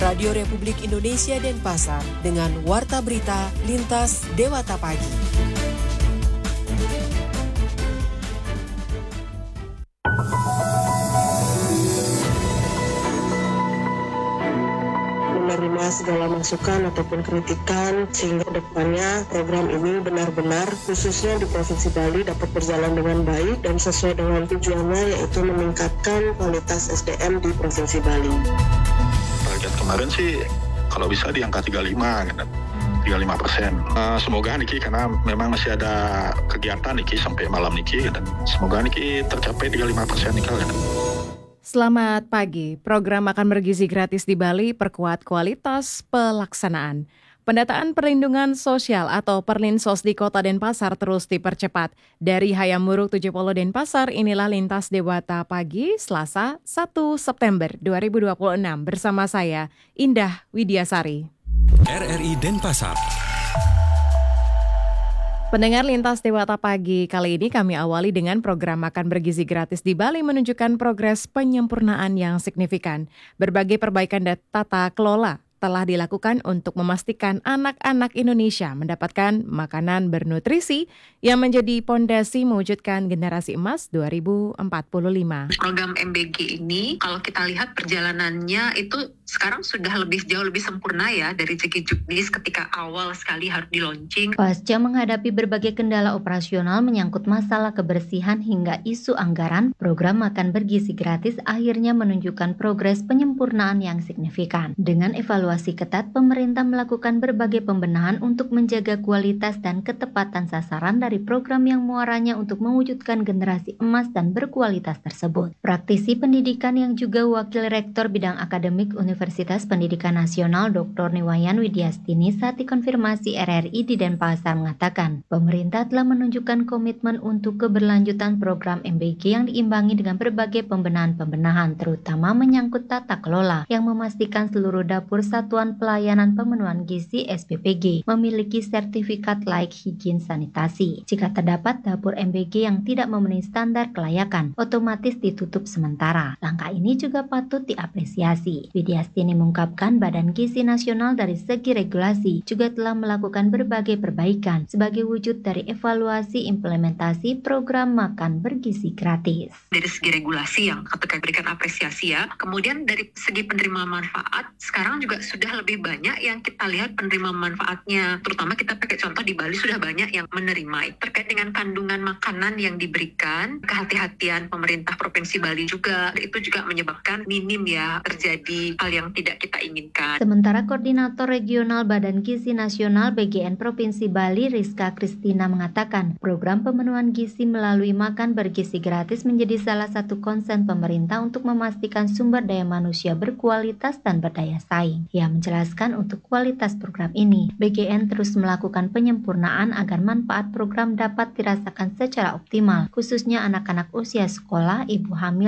Radio Republik Indonesia Denpasar dengan Warta Berita Lintas Dewata Pagi. Menerima segala masukan ataupun kritikan sehingga depannya program ini benar-benar khususnya di Provinsi Bali dapat berjalan dengan baik dan sesuai dengan tujuannya, yaitu meningkatkan kualitas SDM di Provinsi Bali. Target kemarin sih kalau bisa di angka 35 gitu. 35%. Semoga Niki, karena memang masih ada kegiatan Niki sampai malam Niki, dan semoga Niki tercapai 35% Niki. Selamat pagi. Program Makan Bergizi Gratis di Bali perkuat kualitas pelaksanaan. Pendataan perlindungan sosial atau Perlinsos di Kota Denpasar terus dipercepat. Dari Hayam Muruk 70 Denpasar, inilah Lintas Dewata Pagi, Selasa 1 September 2026. Bersama saya, Indah Widiasari. RRI Denpasar. Pendengar Lintas Dewata Pagi, kali ini kami awali dengan program Makan Bergizi Gratis di Bali menunjukkan progres penyempurnaan yang signifikan. Berbagai perbaikan tata kelola telah dilakukan untuk memastikan anak-anak Indonesia mendapatkan makanan bernutrisi yang menjadi pondasi mewujudkan generasi emas 2045. Program MBG ini kalau kita lihat perjalanannya itu sekarang sudah jauh lebih sempurna ya dari segi juknis ketika awal sekali harus di-launching. Pasca menghadapi berbagai kendala operasional menyangkut masalah kebersihan hingga isu anggaran, program Makan Bergizi Gratis akhirnya menunjukkan progres penyempurnaan yang signifikan. Dengan evaluasi ketat, pemerintah melakukan berbagai pembenahan untuk menjaga kualitas dan ketepatan sasaran dari program yang muaranya untuk mewujudkan generasi emas dan berkualitas tersebut. Praktisi pendidikan yang juga Wakil Rektor Bidang Akademik Universitas Pendidikan Nasional Dr. Niwayan Widiastini saat dikonfirmasi RRI di Denpasar mengatakan, pemerintah telah menunjukkan komitmen untuk keberlanjutan program MBG yang diimbangi dengan berbagai pembenahan-pembenahan, terutama menyangkut tata kelola yang memastikan seluruh dapur Satuan Pelayanan Pemenuhan Gizi SPPG memiliki sertifikat layak higien sanitasi. Jika terdapat dapur MBG yang tidak memenuhi standar kelayakan, otomatis ditutup sementara. Langkah ini juga patut diapresiasi. Widiastini mengungkapkan Badan Gizi Nasional dari segi regulasi juga telah melakukan berbagai perbaikan sebagai wujud dari evaluasi implementasi program Makan Bergizi Gratis. Dari segi regulasi yang kita berikan apresiasi ya. Kemudian dari segi penerima manfaat, sekarang juga sudah lebih banyak yang kita lihat penerima manfaatnya. Terutama kita pakai contoh di Bali sudah banyak yang menerima. Terkait dengan kandungan makanan yang diberikan, kehati-hatian pemerintah Provinsi Bali juga, itu juga menyebabkan minim ya terjadi hal yang tidak kita inginkan. Sementara Koordinator Regional Badan Gizi Nasional BGN Provinsi Bali, Rizka Kristina mengatakan, program pemenuhan gizi melalui Makan Bergizi Gratis menjadi salah satu konsen pemerintah untuk memastikan sumber daya manusia berkualitas dan berdaya saing. Ia menjelaskan untuk kualitas program ini, BGN terus melakukan penyempurnaan agar manfaat program dapat dirasakan secara optimal, khususnya anak-anak usia sekolah, ibu hamil,